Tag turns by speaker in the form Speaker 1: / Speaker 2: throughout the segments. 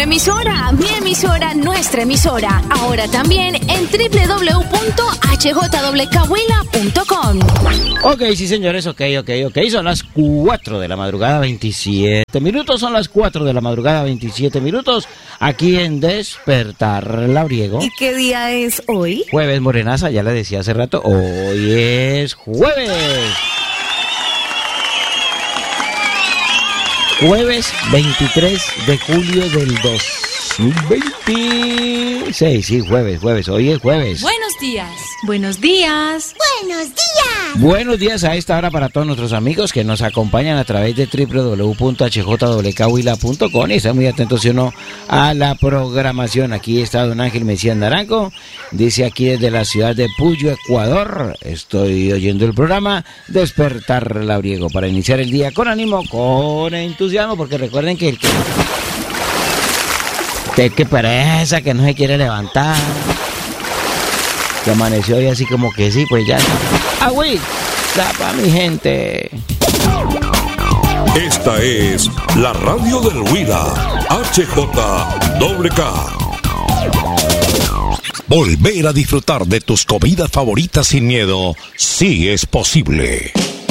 Speaker 1: emisora, mi emisora, nuestra emisora. Ahora también en www.hjwkhuila.com.
Speaker 2: Ok, sí señores, ok. Son las 4 de la madrugada, 27 minutos. Son las 4 de la madrugada, 27 minutos. Aquí en Despertar Labriego.
Speaker 1: ¿Y qué día es hoy?
Speaker 2: Jueves, Morenaza, ya le decía hace rato. Hoy es jueves. Jueves 23 de julio del 2026. Sí, jueves. Hoy es jueves.
Speaker 1: Buenos días.
Speaker 3: Buenos días.
Speaker 4: Buenos días.
Speaker 2: Buenos días a esta hora para todos nuestros amigos que nos acompañan a través de www.hjwkhuila.com y están muy atentos, ¿sí o no?, a la programación. Aquí está don Ángel Mesías Naranjo, dice aquí desde la ciudad de Puyo, Ecuador. Estoy oyendo el programa Despertar Labriego para iniciar el día con ánimo, con entusiasmo, porque recuerden que el que pereza, que no se quiere levantar, que amaneció y así como que sí, pues ya. ¡Agüita pa' mi gente!
Speaker 5: Esta es la radio del Huila, HJWK. Volver a disfrutar de tus comidas favoritas sin miedo, sí es posible.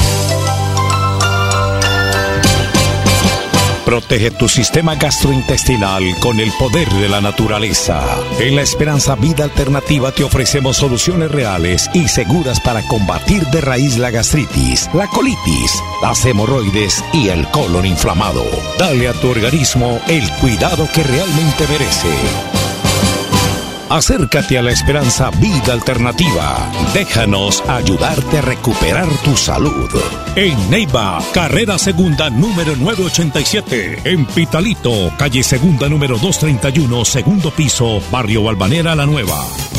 Speaker 5: Protege tu sistema gastrointestinal con el poder de la naturaleza. En la Esperanza Vida Alternativa te ofrecemos soluciones reales y seguras para combatir de raíz la gastritis, la colitis, las hemorroides y el colon inflamado. Dale a tu organismo el cuidado que realmente merece. Acércate a la Esperanza Vida Alternativa. Déjanos ayudarte a recuperar tu salud. En Neiva, carrera segunda número 987. En Pitalito, calle segunda número 231, segundo piso, barrio Balvanera La Nueva.